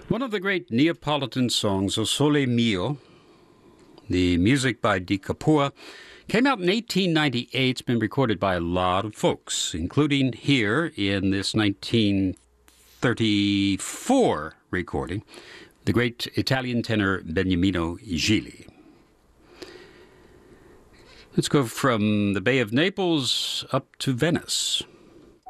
One of the great Neapolitan songs, O Sole Mio, the music by Di Capua, came out in 1898. It's been recorded by a lot of folks, including here in this 1934 recording, the great Italian tenor Beniamino Gigli. Let's go from the Bay of Naples up to Venice.